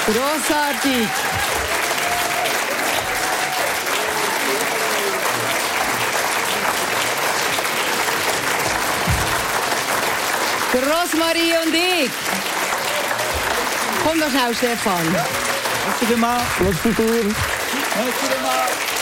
Grossartig. Rosmarie und ich. Komm noch schnell, Stefan. Merci vielmals. Merci, Tour. Merci vielmals.